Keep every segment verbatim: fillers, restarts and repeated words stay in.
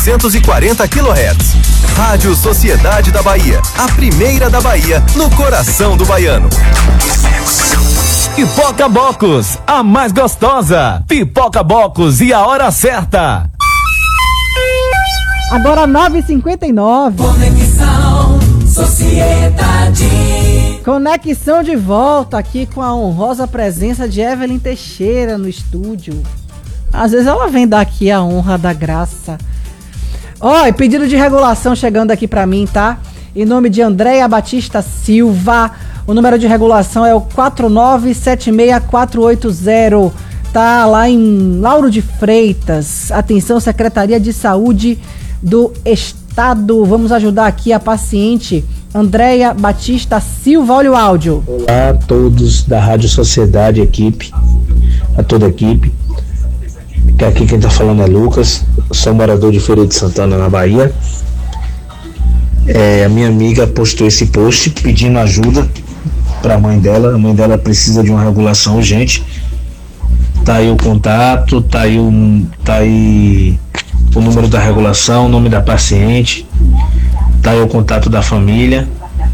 novecentos e quarenta quilohertz. Rádio Sociedade da Bahia, a primeira da Bahia, no coração do baiano. Pipoca Bocos, a mais gostosa. Pipoca Bocos e a hora certa. Agora nove e cinquenta e nove. Conexão Sociedade. Conexão de volta aqui com a honrosa presença de Evelyn Teixeira no estúdio. Às vezes ela vem dar aqui a honra da graça. Ó, oh, pedido de regulação chegando aqui pra mim, tá? Em nome de Andréia Batista Silva. O número de regulação é o quatro nove sete seis quatro oito zero. Tá lá em Lauro de Freitas. Atenção, Secretaria de Saúde do Estado. Vamos ajudar aqui a paciente Andréia Batista Silva. Olha o áudio. Olá a todos da Rádio Sociedade, equipe, a toda a equipe. Aqui quem tá falando é Lucas, sou morador de Feira de Santana, na Bahia. É, a minha amiga postou esse post pedindo ajuda para a mãe dela. A mãe dela precisa de uma regulação urgente. Tá aí o contato, tá aí, um, tá aí o número da regulação, o nome da paciente, tá aí o contato da família.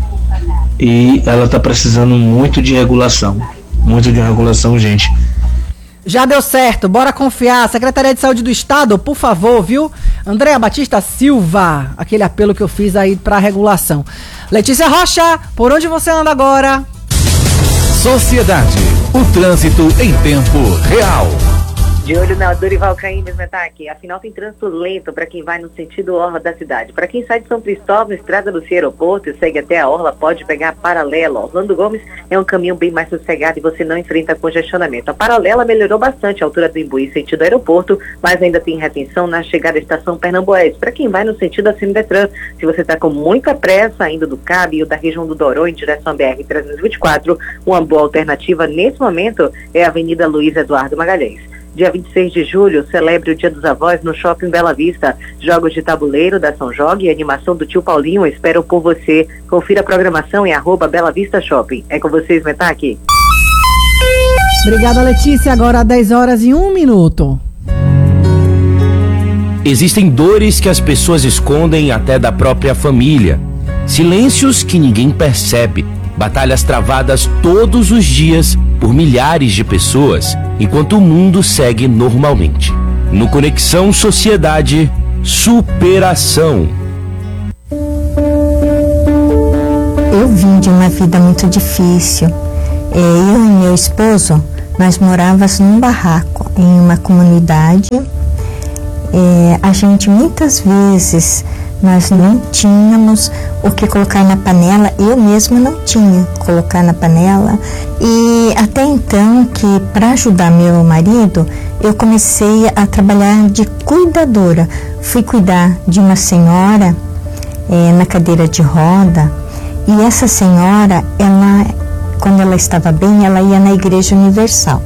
E ela tá precisando muito de regulação, muito de uma regulação urgente. Já deu certo, bora confiar. Secretaria de Saúde do Estado, por favor, viu? Andréia Batista Silva, aquele apelo que eu fiz aí pra regulação. Letícia Rocha, por onde você anda agora? Sociedade, o trânsito em tempo real. De olho na Dorival Caymmi, aqui. Afinal, tem trânsito lento para quem vai no sentido orla da cidade. Para quem sai de São Cristóvão, estrada do aeroporto e segue até a orla, pode pegar a paralela. Orlando Gomes é um caminho bem mais sossegado e você não enfrenta congestionamento. A paralela melhorou bastante a altura do Imbuí, sentido aeroporto, mas ainda tem retenção na chegada à estação Pernambués. Para quem vai no sentido acima Detran, se você está com muita pressa ainda do Cabe ou da região do Doró em direção à B R trezentos e vinte e quatro, uma boa alternativa nesse momento é a Avenida Luiz Eduardo Magalhães. Dia vinte e seis de julho, celebre o Dia dos Avós no Shopping Bela Vista. Jogos de tabuleiro da São Jogue e animação do Tio Paulinho esperam por você. Confira a programação em arroba Bela Vista Shopping. É com vocês, Metaque. Obrigada, Letícia. Agora dez horas e um minuto. Existem dores que as pessoas escondem até da própria família. Silêncios que ninguém percebe. Batalhas travadas todos os dias por milhares de pessoas, enquanto o mundo segue normalmente. No Conexão Sociedade, superação. Eu vim de uma vida muito difícil. Eu e meu esposo, nós morávamos num barraco, em uma comunidade. A gente muitas vezes... nós não tínhamos o que colocar na panela, eu mesma não tinha colocar na panela. E até então que, para ajudar meu marido, eu comecei a trabalhar de cuidadora. Fui cuidar de uma senhora é, na cadeira de roda, e essa senhora, ela, quando ela estava bem, ela ia na Igreja Universal.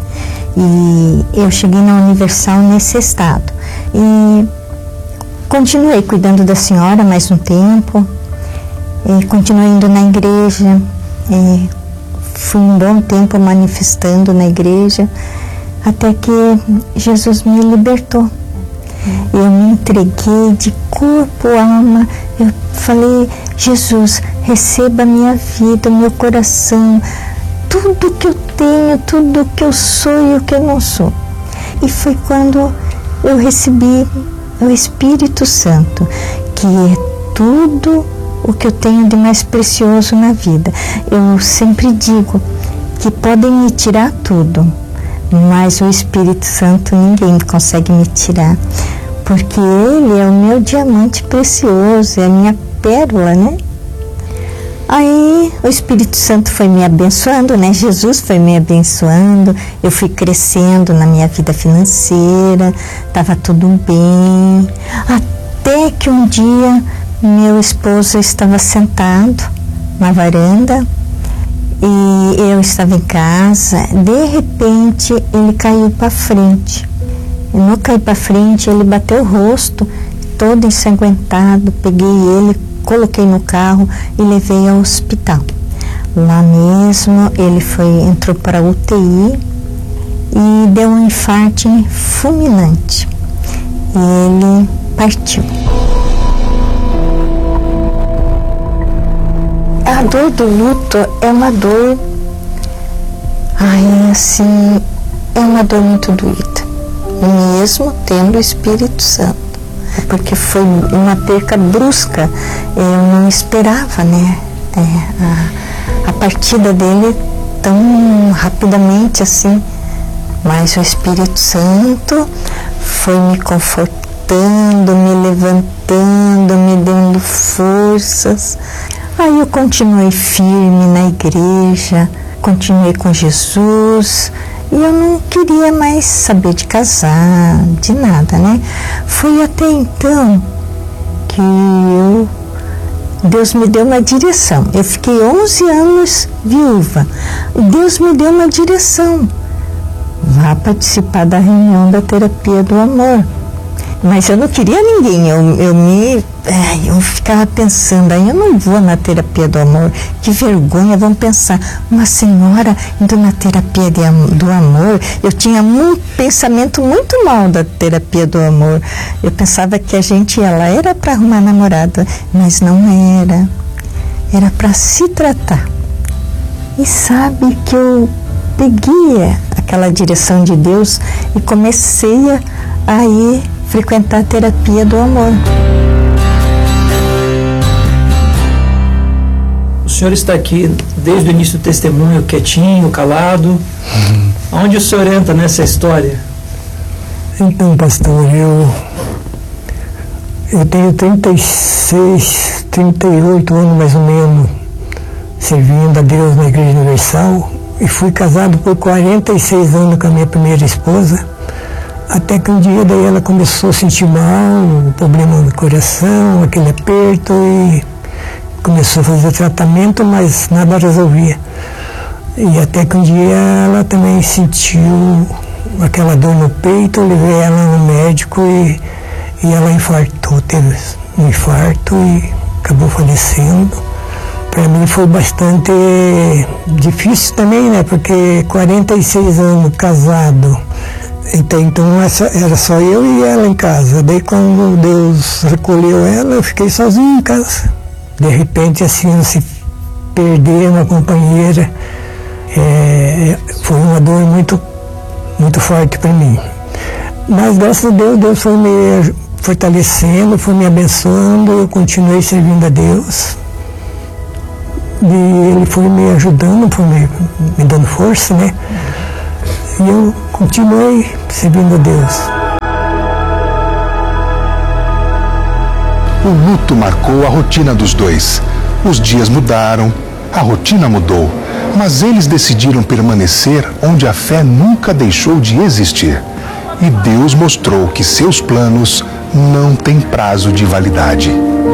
E eu cheguei na Universal nesse estado. E continuei cuidando da senhora mais um tempo, e continuei indo na igreja, e fui um bom tempo manifestando na igreja, até que Jesus me libertou. Eu me entreguei de corpo, alma, eu falei, Jesus, receba a minha vida, o meu coração, tudo que eu tenho, tudo que eu sou e o que eu não sou. E foi quando eu recebi o Espírito Santo, que é tudo o que eu tenho de mais precioso na vida. Eu sempre digo que podem me tirar tudo, mas o Espírito Santo ninguém consegue me tirar, porque ele é o meu diamante precioso, é a minha pérola, né? Aí o Espírito Santo foi me abençoando, né? Jesus foi me abençoando, eu fui crescendo na minha vida financeira, estava tudo bem, até que um dia meu esposo estava sentado na varanda e eu estava em casa, de repente ele caiu para frente. E no cair para frente ele bateu o rosto, todo ensanguentado, peguei ele, coloquei no carro e levei ao hospital. Lá mesmo ele foi, entrou para a U T I e deu um infarto fulminante. Ele partiu. A dor do luto é uma dor, ai, assim, é uma dor muito doída, mesmo tendo o Espírito Santo, porque foi uma perca brusca, eu não esperava, né, é, a, a partida dele tão rapidamente assim, mas o Espírito Santo foi me confortando, me levantando, me dando forças. Aí eu continuei firme na igreja, continuei com Jesus, e eu não queria mais saber de casar, de nada, né? Foi até então que eu, Deus me deu uma direção. Eu fiquei onze anos viúva. Deus me deu uma direção. Vá participar da reunião da terapia do amor. Mas eu não queria ninguém, eu, eu me... Ai, eu ficava pensando, aí eu não vou na terapia do amor, que vergonha, vão pensar, uma senhora indo na terapia de, do amor. Eu tinha um pensamento muito mal da terapia do amor. Eu pensava que a gente ia lá, era para arrumar namorada, mas não era. Era para se tratar. E sabe que eu peguei aquela direção de Deus e comecei a, a ir frequentar a terapia do amor. O senhor está aqui desde o início do testemunho, quietinho, calado. Uhum. Onde o senhor entra nessa história? Então, pastor, eu, eu tenho trinta e seis, trinta e oito anos mais ou menos servindo a Deus na Igreja Universal e fui casado por quarenta e seis anos com a minha primeira esposa. Até que um dia daí ela começou a sentir mal, um problema no coração, aquele aperto, e começou a fazer tratamento, mas nada resolvia. E até que um dia ela também sentiu aquela dor no peito, eu levei ela no médico e, e ela infartou, teve um infarto e acabou falecendo. Para mim foi bastante difícil também, né? Porque quarenta e seis anos casado. Então, então essa, era só eu e ela em casa. Daí quando Deus recolheu ela, eu fiquei sozinho em casa. De repente, assim, se perder uma companheira, é, foi uma dor muito, muito forte para mim. Mas graças a Deus, Deus foi me fortalecendo, foi me abençoando, eu continuei servindo a Deus. E Ele foi me ajudando, foi me, me dando força, né? E eu continuei servindo a Deus. O luto marcou a rotina dos dois. Os dias mudaram, a rotina mudou, mas eles decidiram permanecer onde a fé nunca deixou de existir. E Deus mostrou que seus planos não têm prazo de validade.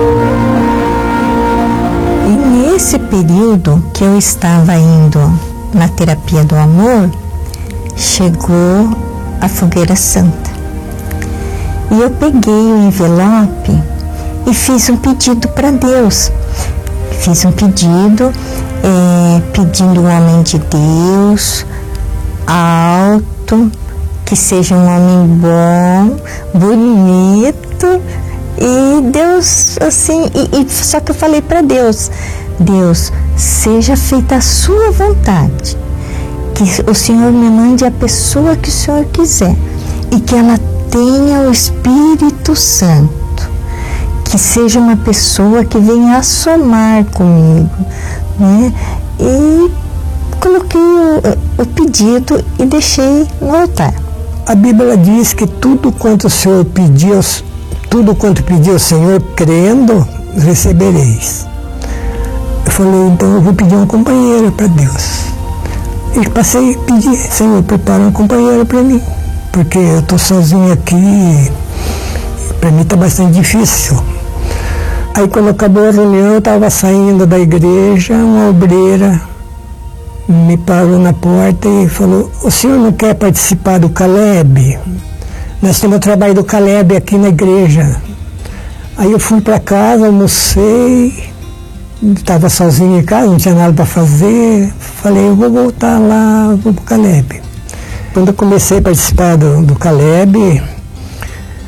E nesse período que eu estava indo na terapia do amor, chegou a fogueira santa. E eu peguei o envelope e fiz um pedido para Deus. Fiz um pedido, é, pedindo um homem de Deus, alto, que seja um homem bom, bonito. E Deus, assim, e, e só que eu falei para Deus, Deus, seja feita a sua vontade. Que o Senhor me mande a pessoa que o Senhor quiser e que ela tenha o Espírito Santo, que seja uma pessoa que venha a somar comigo, né? E coloquei o, o pedido e deixei no altar. A Bíblia diz que tudo quanto o Senhor pediu, tudo quanto pediu ao Senhor, crendo, recebereis. Eu falei, então eu vou pedir uma companheira para Deus. E passei a pedir, Senhor, prepara uma companheira para mim, porque eu estou sozinho aqui, para mim está bastante difícil. Aí quando acabou a reunião, eu estava saindo da igreja, uma obreira me parou na porta e falou, o senhor não quer participar do Caleb? Nós temos o trabalho do Caleb aqui na igreja. Aí eu fui para casa, almocei, estava sozinho em casa, não tinha nada para fazer. Falei, eu vou voltar lá, vou para o Caleb. Quando eu comecei a participar do, do Caleb,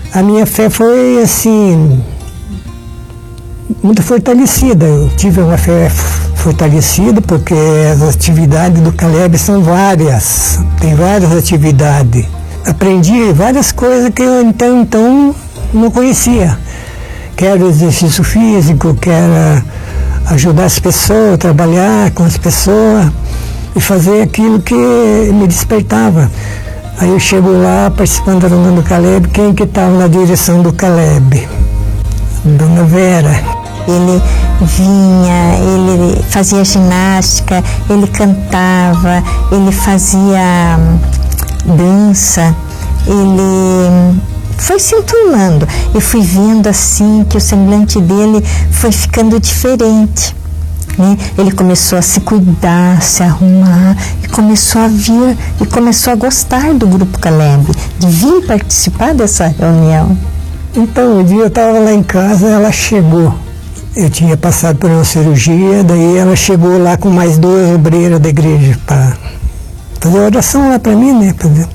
a minha fé foi assim, muito fortalecida. Eu tive uma fé fortalecida porque as atividades do Caleb são várias, tem várias atividades. Aprendi várias coisas que eu então, então não conhecia. Quero exercício físico, quero ajudar as pessoas, trabalhar com as pessoas e fazer aquilo que me despertava. Aí eu chego lá, participando da reunião do Caleb, quem que estava na direção do Caleb? Dona Vera. Ele vinha, ele fazia ginástica, ele cantava, ele fazia dança, ele foi se enturmando. Eu fui vendo assim que o semblante dele foi ficando diferente. Né? Ele começou a se cuidar, se arrumar e começou a vir e começou a gostar do Grupo Caleb, de vir participar dessa reunião. Então, um dia eu estava lá em casa, ela chegou. Eu tinha passado por uma cirurgia, daí ela chegou lá com mais duas obreiras da igreja para fazer oração lá para mim, né?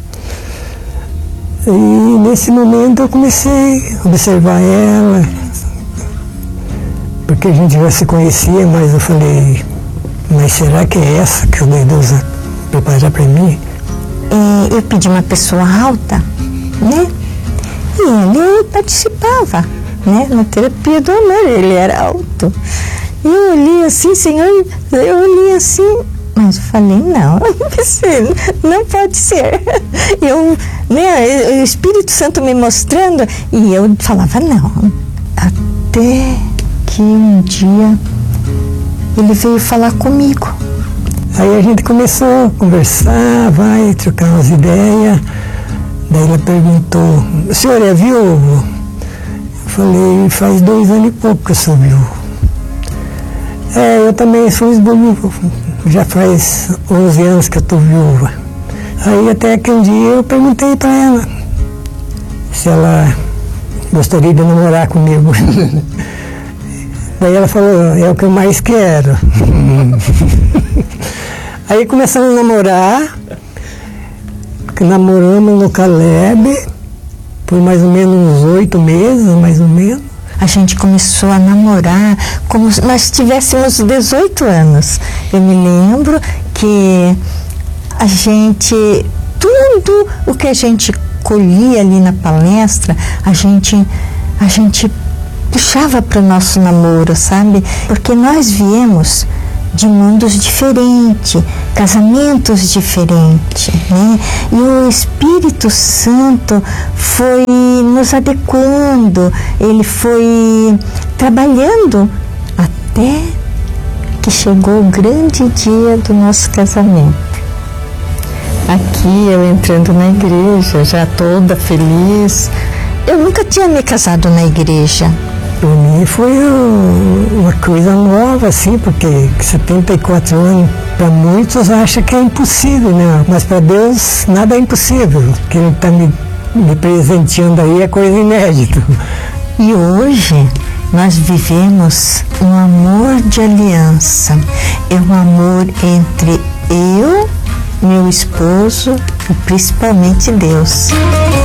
E nesse momento eu comecei a observar ela, porque a gente já se conhecia, mas eu falei, mas será que é essa que o Deus vai preparar para mim? É, eu pedi uma pessoa alta, né? E ele participava, né? Na terapia do amor, ele era alto. E eu olhei assim, Senhor, eu olhei assim, mas eu falei, não, não pode ser. Eu, né, o Espírito Santo me mostrando, e eu falava, não. Até que um dia ele veio falar comigo. Aí a gente começou a conversar, vai, trocar umas ideias. Daí ela perguntou, o senhor é viúvo? Eu falei, faz dois anos e pouco que eu sou viúvo. É, eu também sou viúvo, já faz onze anos que eu estou viúva. Aí até que um dia eu perguntei para ela se ela gostaria de namorar comigo. Daí ela falou, é o que eu mais quero. Aí começamos a namorar, namoramos no Caleb por mais ou menos uns oito meses, mais ou menos. A gente começou a namorar como se nós tivéssemos dezoito anos. Eu me lembro que a gente, tudo o que a gente colhia ali na palestra, a gente, a gente puxava para o nosso namoro, sabe? Porque nós viemos de mundos diferentes, casamentos diferentes, né? E o Espírito Santo foi nos adequando, ele foi trabalhando até que chegou o grande dia do nosso casamento. Aqui eu entrando na igreja, já toda feliz. Eu nunca tinha me casado na igreja. Para mim foi uma coisa nova, assim, porque setenta e quatro anos, para muitos acham que é impossível, né? Mas para Deus nada é impossível. O que Ele está me, me presenteando aí é coisa inédita. E hoje nós vivemos um amor de aliança. É um amor entre eu, meu esposo e principalmente Deus.